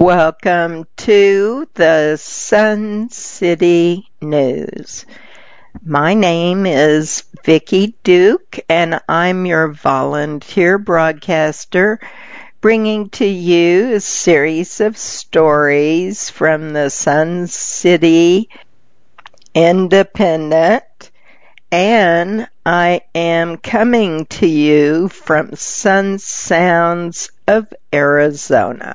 Welcome to the Sun City News. My name is Vicki Duke, and I'm your volunteer broadcaster, bringing to you a series of stories from the Sun City Independent, and I am coming to you from Sun Sounds of Arizona.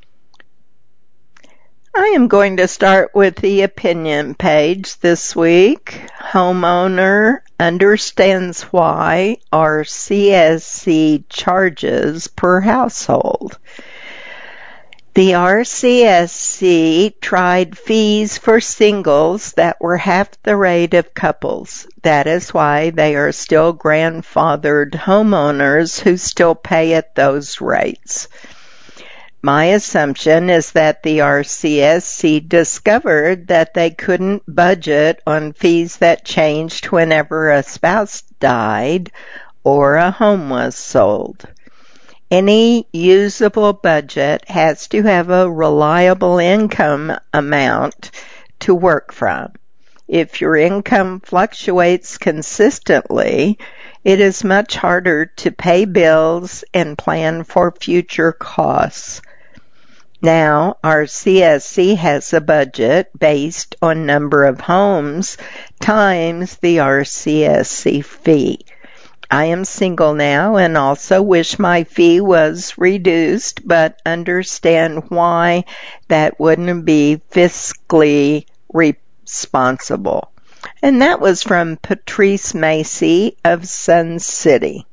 I am going to start with the opinion page this week. Homeowner understands why RCSC charges per household. The RCSC tried fees for singles that were half the rate of couples. That is why they are still grandfathered homeowners who still pay at those rates. My assumption is that the RCSC discovered that they couldn't budget on fees that changed whenever a spouse died or a home was sold. Any usable budget has to have a reliable income amount to work from. If your income fluctuates consistently, it is much harder to pay bills and plan for future costs. Now, our CSC has a budget based on number of homes times the RCSC fee. I am single now and also wish my fee was reduced, but understand why that wouldn't be fiscally responsible. And that was from Patrice Macy of Sun City.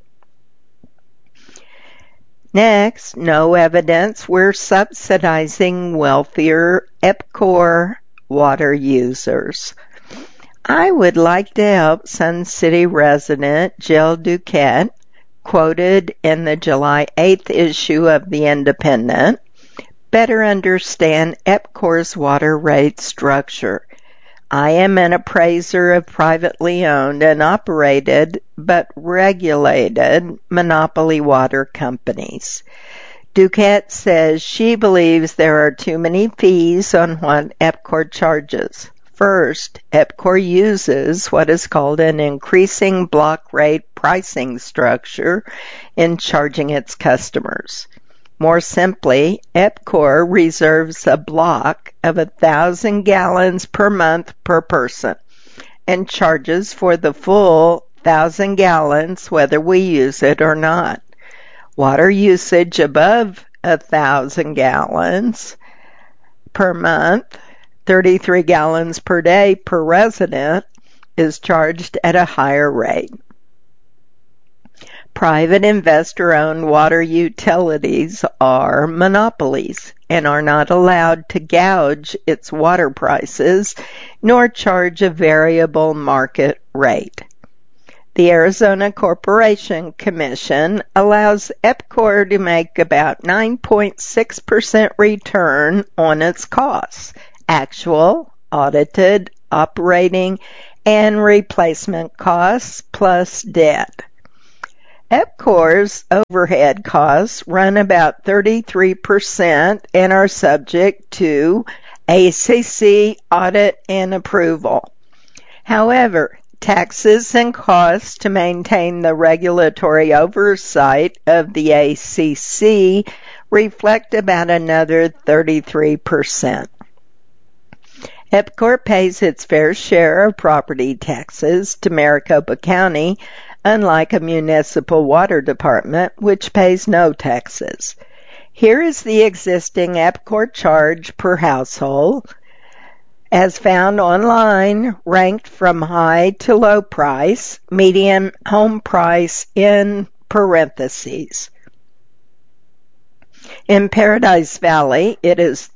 Next, no evidence we're subsidizing wealthier EPCOR water users. I would like to help Sun City resident Jill Duquette, quoted in the July 8th issue of The Independent, better understand EPCOR's water rate structure. I am an appraiser of privately owned and operated but regulated monopoly water companies. Duquette says she believes there are too many fees on what EPCOR charges. First, EPCOR uses what is called an increasing block rate pricing structure in charging its customers. More simply, EPCOR reserves a block of 1,000 gallons per month per person and charges for the full 1,000 gallons whether we use it or not. Water usage above 1,000 gallons per month, 33 gallons per day per resident, is charged at a higher rate. Private investor-owned water utilities are monopolies and are not allowed to gouge its water prices nor charge a variable market rate. The Arizona Corporation Commission allows EPCOR to make about 9.6% return on its costs, actual, audited, operating, and replacement costs plus debt. EPCOR's overhead costs run about 33% and are subject to ACC audit and approval. However, taxes and costs to maintain the regulatory oversight of the ACC reflect about another 33%. EPCOR pays its fair share of property taxes to Maricopa County, unlike a municipal water department, which pays no taxes. Here is the existing EPCOR charge per household, as found online, ranked from high to low price, median home price in parentheses. In Paradise Valley, it is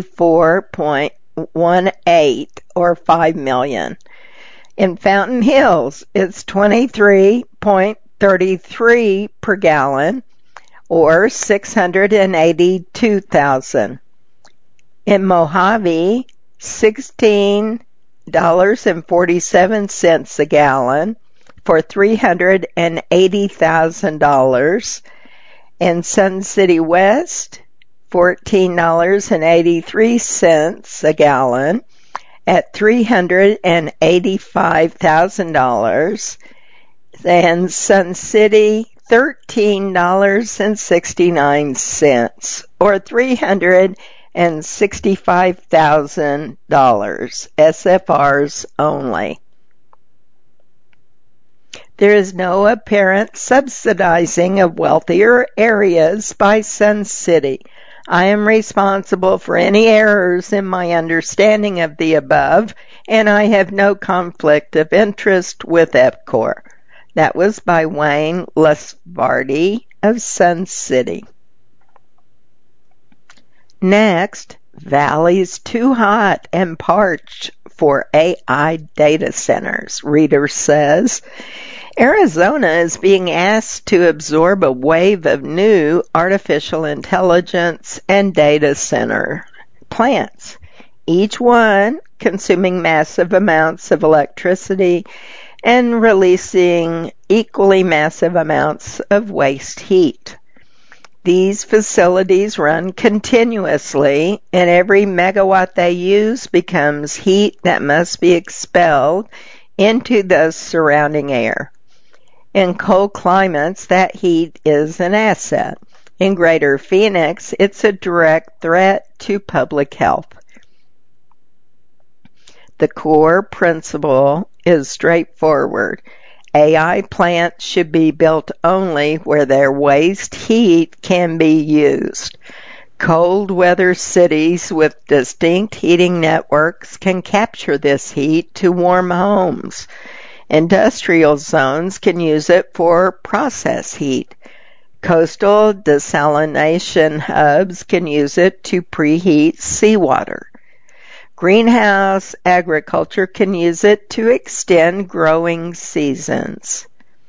$34.18 or $5 million. In Fountain Hills, it's $23.33 per gallon, or $682,000. In Mojave, $16.47 a gallon for $380,000. In Sun City West, $14.83 a gallon at $385,000, and Sun City $13.69 or $365,000 SFRs only. There is no apparent subsidizing of wealthier areas by Sun City. I am responsible for any errors in my understanding of the above, and I have no conflict of interest with EPCOR. That was by Wayne Lusvardi of Sun City. Next, Valley's too hot and parched for AI data centers, reader says. Arizona is being asked to absorb a wave of new artificial intelligence and data center plants, each one consuming massive amounts of electricity and releasing equally massive amounts of waste heat. These facilities run continuously, and every megawatt they use becomes heat that must be expelled into the surrounding air. In cold climates, that heat is an asset. In Greater Phoenix, it's a direct threat to public health. The core principle is straightforward. AI plants should be built only where their waste heat can be used. Cold weather cities with distinct heating networks can capture this heat to warm homes. Industrial zones can use it for process heat. Coastal desalination hubs can use it to preheat seawater. Greenhouse agriculture can use it to extend growing seasons.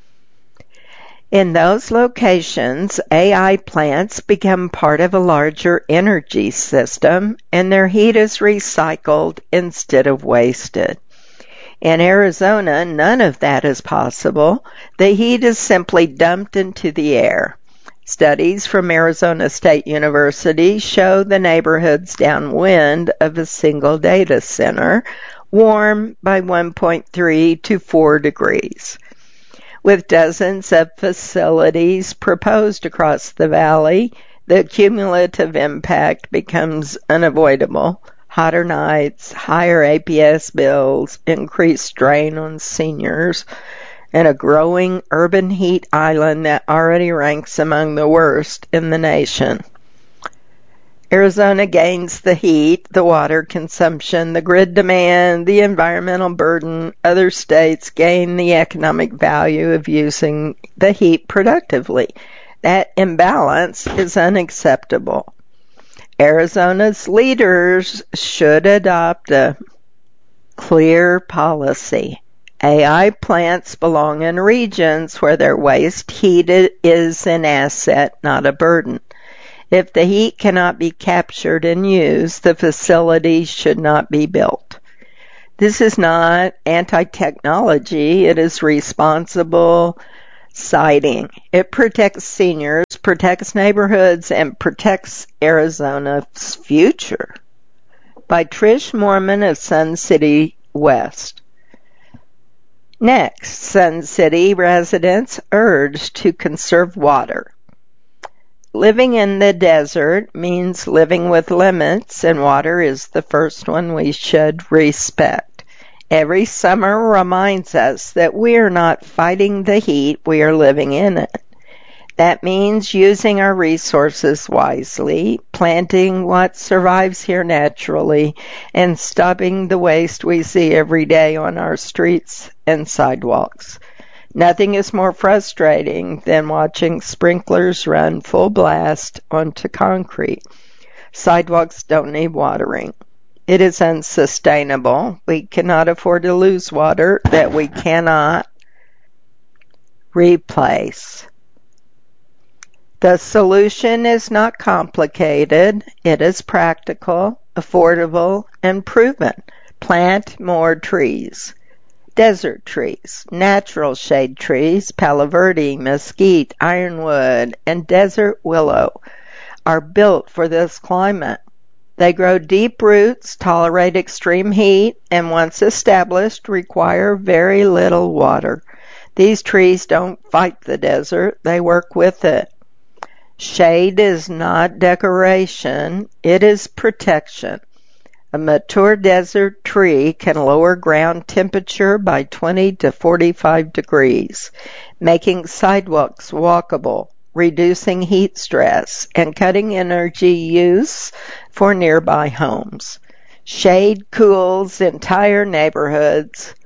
In those locations, AI plants become part of a larger energy system, and their heat is recycled instead of wasted. In Arizona, none of that is possible. The heat is simply dumped into the air. Studies from Arizona State University show the neighborhoods downwind of a single data center warm by 1.3 to 4 degrees. With dozens of facilities proposed across the valley, the cumulative impact becomes unavoidable. Hotter nights, higher APS bills, increased strain on seniors, and a growing urban heat island that already ranks among the worst in the nation. Arizona gains the heat, the water consumption, the grid demand, the environmental burden. Other states gain the economic value of using the heat productively. That imbalance is unacceptable. Arizona's leaders should adopt a clear policy. AI plants belong in regions where their waste heat is an asset, not a burden. If the heat cannot be captured and used, the facility should not be built. This is not anti-technology. It is responsible siting. It protects seniors, protects neighborhoods, and protects Arizona's future. By Trish Morman of Sun City West. Next, Sun City residents urged to conserve water. Living in the desert means living with limits, and water is the first one we should respect. Every summer reminds us that we are not fighting the heat, we are living in it. That means using our resources wisely, planting what survives here naturally, and stopping the waste we see every day on our streets and sidewalks. Nothing is more frustrating than watching sprinklers run full blast onto concrete. Sidewalks don't need watering. It is unsustainable. We cannot afford to lose water that we cannot replace. The solution is not complicated. It is practical, affordable, and proven. Plant more trees. Desert trees, natural shade trees, palo verde, mesquite, ironwood, and desert willow are built for this climate. They grow deep roots, tolerate extreme heat, and once established, require very little water. These trees don't fight the desert, they work with it. Shade is not decoration, it is protection. A mature desert tree can lower ground temperature by 20 to 45 degrees, making sidewalks walkable, reducing heat stress, and cutting energy use for nearby homes. Shade cools entire neighborhoods,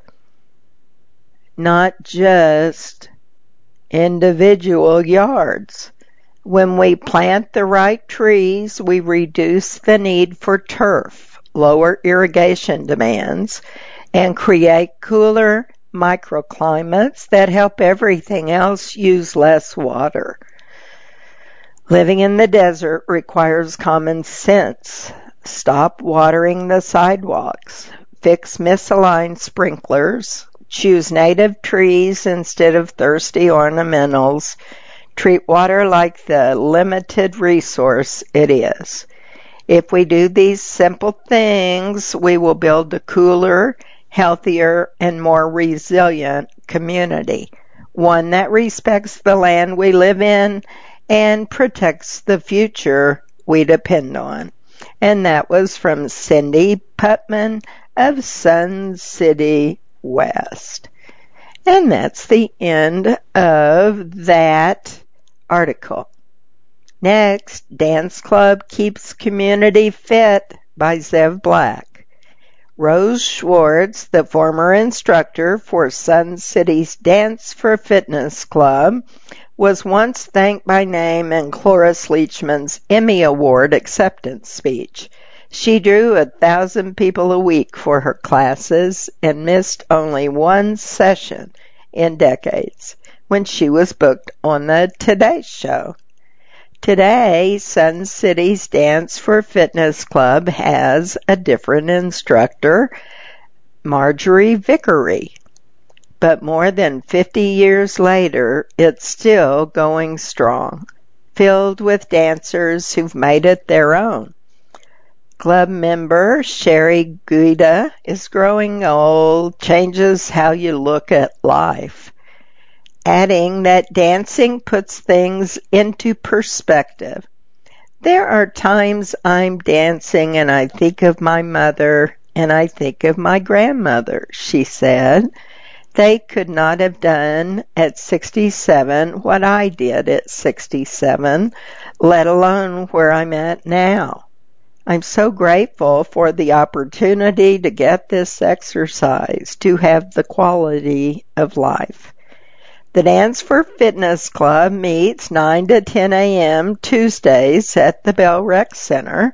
not just individual yards. When we plant the right trees, we reduce the need for turf, lower irrigation demands, and create cooler microclimates that help everything else use less water. Living in the desert requires common sense. Stop watering the sidewalks. Fix misaligned sprinklers. Choose native trees instead of thirsty ornamentals. Treat water like the limited resource it is. If we do these simple things, we will build a cooler, healthier, and more resilient community. One that respects the land we live in and protects the future we depend on. And that was from Cindy Putman of Sun City West. And that's the end of that article. Next, Dance Club Keeps Community Fit by Zev Black. Rose Schwartz, the former instructor for Sun City's Dance for Fitness Club, was once thanked by name in Cloris Leachman's Emmy Award acceptance speech. She drew 1,000 people a week for her classes and missed only one session in decades when she was booked on the Today Show. Today, Sun City's Dance for Fitness Club has a different instructor, Marjorie Vickery. But more than 50 years later, it's still going strong, filled with dancers who've made it their own. Club member Sherry Guida is growing old, changes how you look at life, adding that dancing puts things into perspective. There are times I'm dancing and I think of my mother and I think of my grandmother, she said. They could not have done at 67 what I did at 67, let alone where I'm at now. I'm so grateful for the opportunity to get this exercise, to have the quality of life. The Dance for Fitness Club meets 9 to 10 a.m. Tuesdays at the Bell Rec Center,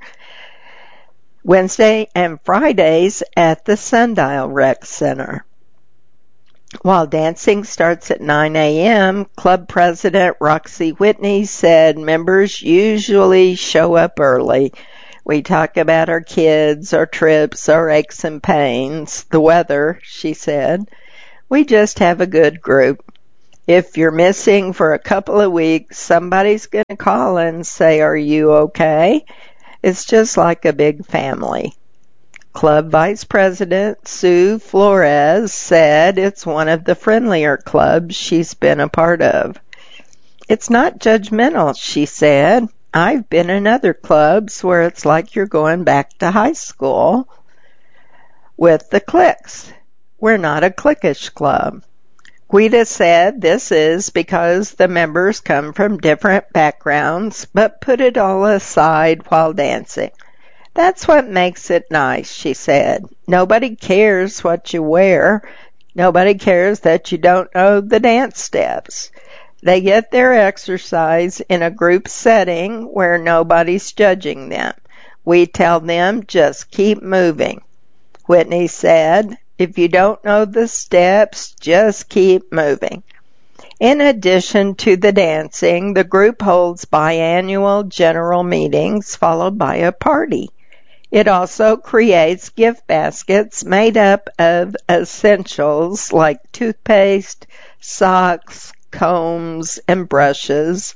Wednesday and Fridays at the Sundial Rec Center. While dancing starts at 9 a.m., Club President Roxy Whitney said members usually show up early. We talk about our kids, our trips, our aches and pains, the weather, she said. We just have a good group. If you're missing for a couple of weeks, somebody's going to call and say, "Are you okay?" It's just like a big family. Club Vice President Sue Flores said it's one of the friendlier clubs she's been a part of. It's not judgmental, she said. I've been in other clubs where it's like you're going back to high school with the cliques. We're not a cliquish club. Guida said this is because the members come from different backgrounds, but put it all aside while dancing. That's what makes it nice, she said. Nobody cares what you wear. Nobody cares that you don't know the dance steps. They get their exercise in a group setting where nobody's judging them. We tell them just keep moving. Whitney said, if you don't know the steps, just keep moving. In addition to the dancing, the group holds biannual general meetings followed by a party. It also creates gift baskets made up of essentials like toothpaste, socks, combs, and brushes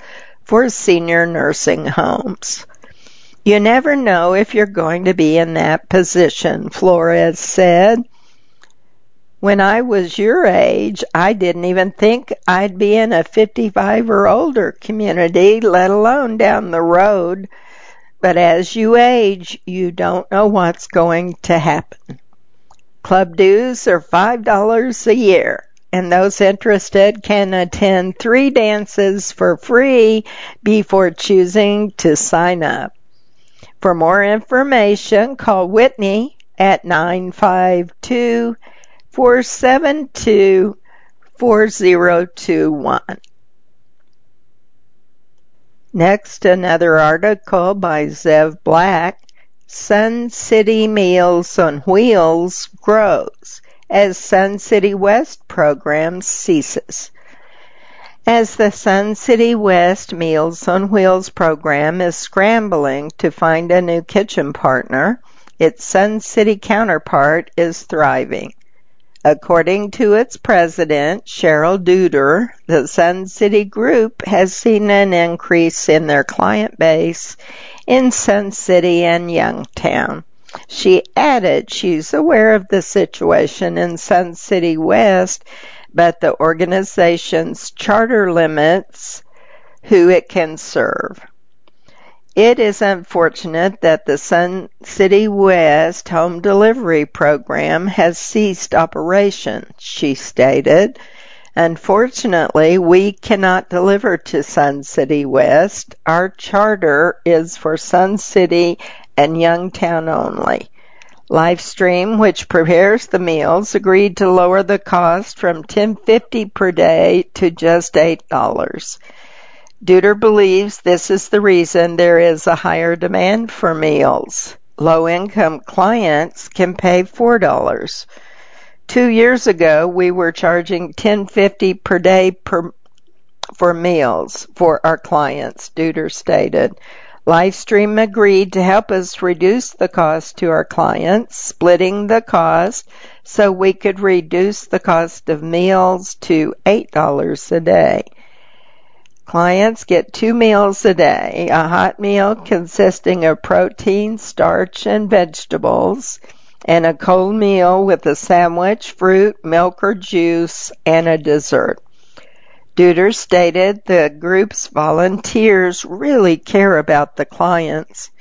for senior nursing homes. You never know if you're going to be in that position, Flores said. When I was your age, I didn't even think I'd be in a 55 or older community, let alone down the road. But as you age, you don't know what's going to happen. Club dues are $5 a year, and those interested can attend 3 dances for free before choosing to sign up. For more information, call Whitney at 952-472-4021. Next, another article by Zev Black. Sun City Meals on Wheels grows as Sun City West program ceases. As the Sun City West Meals on Wheels program is scrambling to find a new kitchen partner, its Sun City counterpart is thriving. According to its president, Cheryl Duder, the Sun City Group has seen an increase in their client base in Sun City and Youngtown. She added she's aware of the situation in Sun City West, but the organization's charter limits who it can serve. It is unfortunate that the Sun City West home delivery program has ceased operation, she stated. Unfortunately, we cannot deliver to Sun City West. Our charter is for Sun City and Youngtown only. Livestream, which prepares the meals, agreed to lower the cost from $10.50 per day to just $8. Duder believes this is the reason there is a higher demand for meals. Low-income clients can pay $4. 2 years ago, we were charging $10.50 per day for meals for our clients, Duder stated. Livestream agreed to help us reduce the cost to our clients, splitting the cost so we could reduce the cost of meals to $8 a day. Clients get 2 meals a day, a hot meal consisting of protein, starch, and vegetables, and a cold meal with a sandwich, fruit, milk or juice, and a dessert. Duder stated the group's volunteers really care about the clients.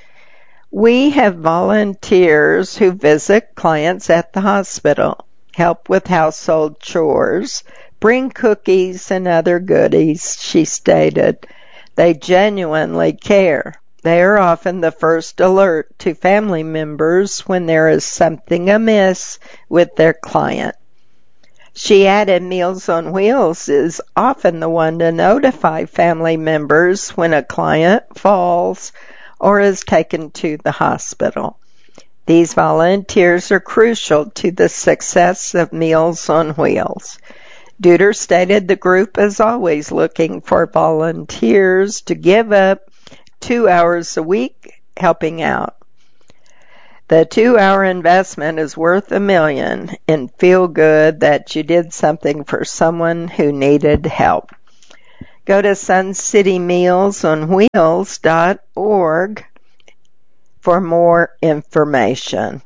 We have volunteers who visit clients at the hospital, help with household chores, bring cookies and other goodies, she stated. They genuinely care. They are often the first alert to family members when there is something amiss with their client. She added Meals on Wheels is often the one to notify family members when a client falls or is taken to the hospital. These volunteers are crucial to the success of Meals on Wheels. Duder stated the group is always looking for volunteers to give up 2 hours a week helping out. The 2-hour investment is worth $1 million and feel good that you did something for someone who needed help. Go to suncitymealsonwheels.org for more information.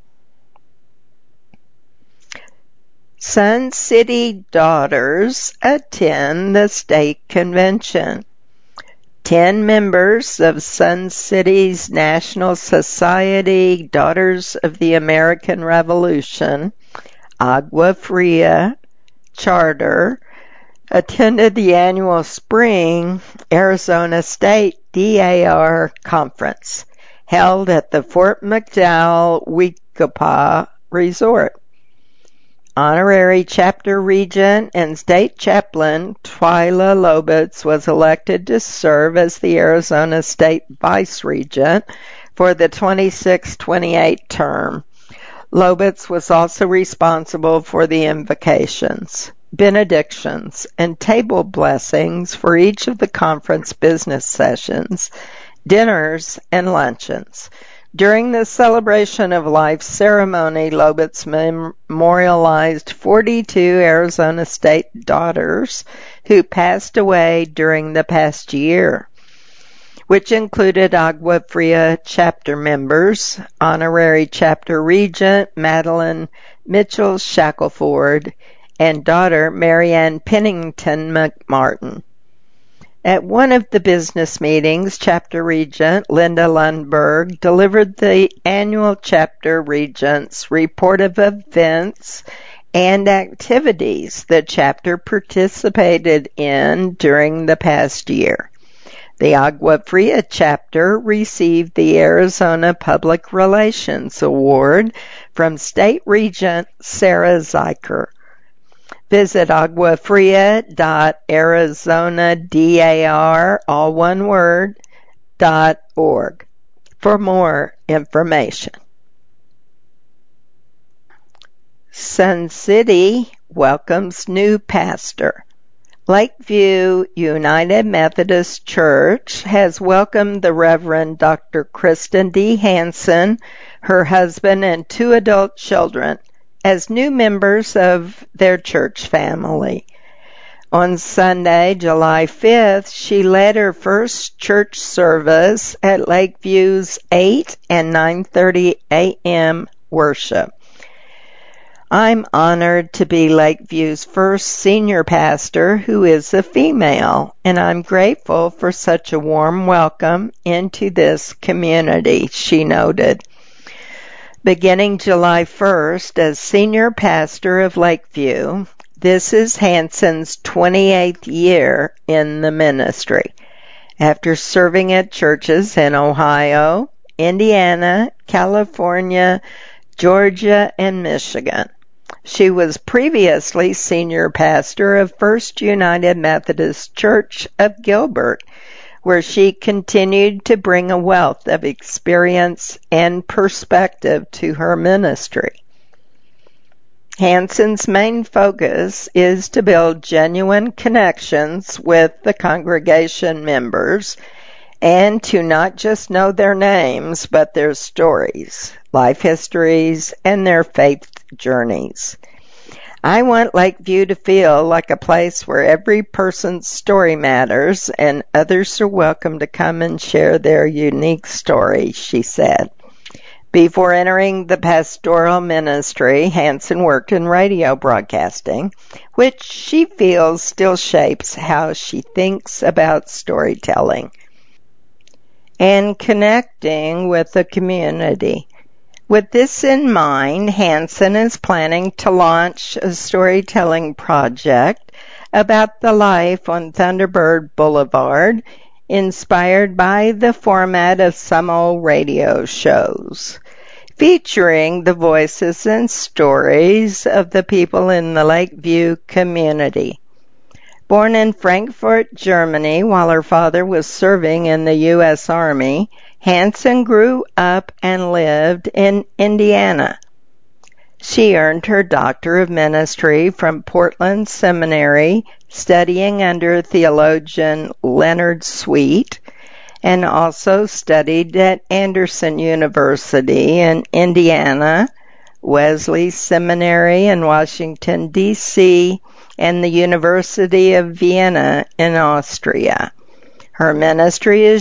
Sun City daughters attend the state convention. 10 members of Sun City's National Society Daughters of the American Revolution, Agua Fria Charter, attended the annual Spring Arizona State DAR Conference held at the Fort McDowell Weekapaw Resort. Honorary Chapter Regent and State Chaplain Twyla Lobitz was elected to serve as the Arizona State Vice Regent for the 26-28 term. Lobitz was also responsible for the invocations, benedictions, and table blessings for each of the conference business sessions, dinners, and luncheons. During the Celebration of Life ceremony, Lobitz memorialized 42 Arizona State daughters who passed away during the past year. which included Agua Fria chapter members, honorary chapter regent Madeline Mitchell Shackelford, and daughter Marianne Pennington McMartin. At one of the business meetings, chapter regent Linda Lundberg delivered the annual chapter regent's report of events and activities the chapter participated in during the past year. The Agua Fria chapter received the Arizona Public Relations Award from State Regent Sarah Zeiker. Visit aguafria.arizonadar, all one word, .org for more information. Sun City welcomes new pastor. Lakeview United Methodist Church has welcomed the Reverend Dr. Kristen D. Hansen, her husband, and 2 adult children as new members of their church family. On Sunday, July 5th, she led her first church service at Lakeview's 8 and 9:30 a.m. worship. I'm honored to be Lakeview's first senior pastor who is a female, and I'm grateful for such a warm welcome into this community, she noted. Beginning July 1st as senior pastor of Lakeview, this is Hansen's 28th year in the ministry. After serving at churches in Ohio, Indiana, California, Georgia, and Michigan. She was previously senior pastor of First United Methodist Church of Gilbert, where she continued to bring a wealth of experience and perspective to her ministry. Hansen's main focus is to build genuine connections with the congregation members and to not just know their names, but their stories, life histories, and their faith journeys. I want Lakeview to feel like a place where every person's story matters and others are welcome to come and share their unique story, she said. Before entering the pastoral ministry, Hansen worked in radio broadcasting, which she feels still shapes how she thinks about storytelling and connecting with the community. With this in mind, Hansen is planning to launch a storytelling project about the life on Thunderbird Boulevard, inspired by the format of some old radio shows, featuring the voices and stories of the people in the Lakeview community. Born in Frankfurt, Germany, while her father was serving in the U.S. Army, Hansen grew up and lived in Indiana. She earned her Doctor of Ministry from Portland Seminary, studying under theologian Leonard Sweet, and also studied at Anderson University in Indiana, Wesley Seminary in Washington, D.C., and the University of Vienna in Austria. Her ministry is